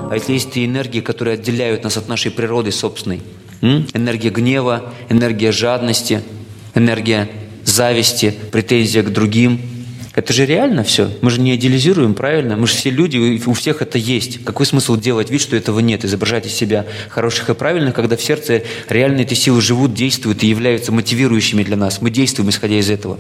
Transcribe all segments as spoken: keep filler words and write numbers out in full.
а если есть и энергии, которые отделяют нас от нашей природы собственной. М? Энергия гнева, энергия жадности, энергия зависти, претензия к другим. Это же реально все. Мы же не идеализируем, правильно? Мы же все люди, у всех это есть. Какой смысл делать вид, что этого нет, изображать из себя хороших и правильных, когда в сердце реально эти силы живут, действуют и являются мотивирующими для нас. Мы действуем, исходя из этого.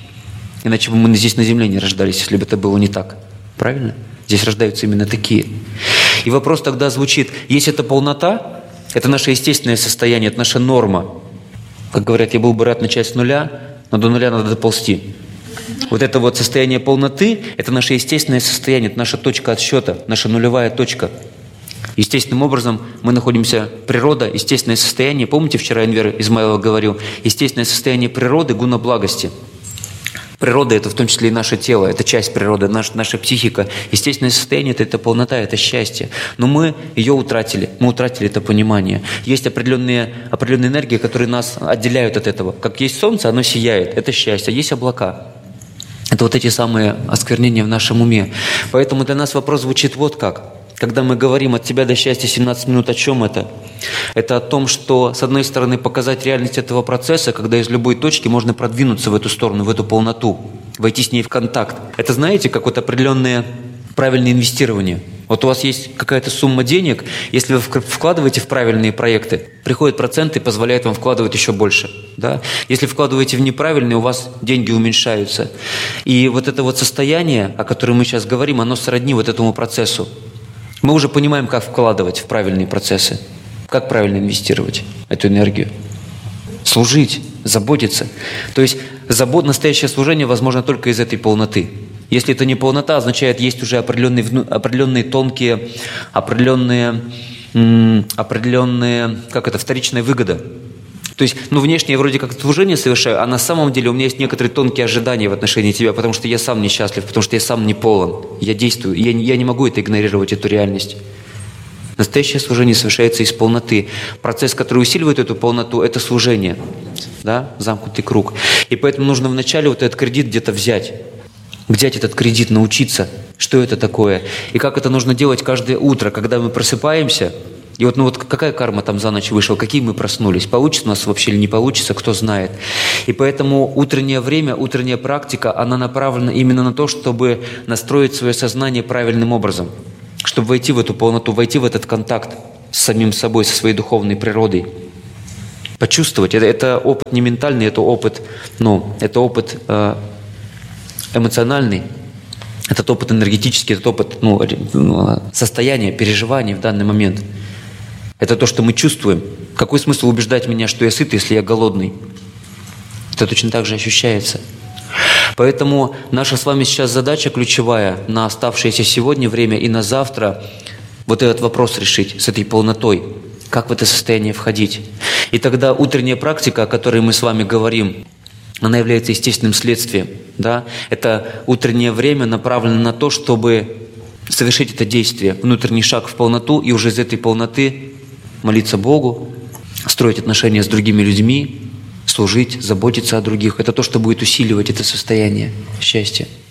Иначе бы мы здесь на земле не рождались, если бы это было не так. Правильно? Здесь рождаются именно такие. И вопрос тогда звучит, есть эта полнота, это наше естественное состояние, это наша норма. Как говорят, я был бы рад начать с нуля, но до нуля надо доползти. Вот это вот состояние полноты, это наше естественное состояние, это наша точка отсчета, наша нулевая точка. Естественным образом мы находимся, природа, естественное состояние, помните, вчера Энвер Измайлов говорил, естественное состояние природы, гуна благости. Природа – это в том числе и наше тело, это часть природы, наша, наша психика. Естественное состояние – это, это полнота, это счастье. Но мы ее утратили, мы утратили это понимание. Есть определенные, определенные энергии, которые нас отделяют от этого. Как есть солнце, оно сияет, это счастье. Есть облака. Это вот эти самые осквернения в нашем уме. Поэтому для нас вопрос звучит вот как. Когда мы говорим «от тебя до счастья семнадцать минут», о чем это? Это о том, что, с одной стороны, показать реальность этого процесса, когда из любой точки можно продвинуться в эту сторону, в эту полноту, войти с ней в контакт. Это, знаете, как вот определенное правильное инвестирование. Вот у вас есть какая-то сумма денег, если вы вкладываете в правильные проекты, приходят проценты и позволяют вам вкладывать еще больше. Да? Если вкладываете в неправильные, у вас деньги уменьшаются. И вот это вот состояние, о котором мы сейчас говорим, оно сродни вот этому процессу. Мы уже понимаем, как вкладывать в правильные процессы, как правильно инвестировать эту энергию. Служить, заботиться. То есть забот, настоящее служение возможно только из этой полноты. Если это не полнота, означает, есть уже определенные, определенные тонкие, определенные, м, определенные, как это, вторичная выгода. То есть, ну, внешне я вроде как служение совершаю, а на самом деле у меня есть некоторые тонкие ожидания в отношении тебя, потому что я сам несчастлив, потому что я сам не полон. Я действую, я, я не могу это игнорировать, эту реальность. Настоящее служение совершается из полноты. Процесс, который усиливает эту полноту, это служение. Да? Замкнутый круг. И поэтому нужно вначале вот этот кредит где-то взять. Взять этот кредит, научиться, что это такое. И как это нужно делать каждое утро, когда мы просыпаемся. И вот, ну вот какая карма там за ночь вышла, какие мы проснулись, получится у нас вообще или не получится, кто знает. И поэтому утреннее время, утренняя практика, она направлена именно на то, чтобы настроить свое сознание правильным образом, чтобы войти в эту полноту, войти в этот контакт с самим собой, со своей духовной природой. Почувствовать. Это, это опыт не ментальный, это опыт, ну, это опыт э, эмоциональный. Этот опыт энергетический, этот опыт ну, состояния, переживания в данный момент. Это то, что мы чувствуем. Какой смысл убеждать меня, что я сыт, если я голодный? Это точно так же ощущается. Поэтому наша с вами сейчас задача ключевая на оставшееся сегодня время и на завтра вот этот вопрос решить с этой полнотой. Как в это состояние входить? И тогда утренняя практика, о которой мы с вами говорим, она является естественным следствием. Да? Это утреннее время направлено на то, чтобы совершить это действие, внутренний шаг в полноту, и уже из этой полноты молиться Богу, строить отношения с другими людьми, служить, заботиться о других. Это то, что будет усиливать это состояние счастья.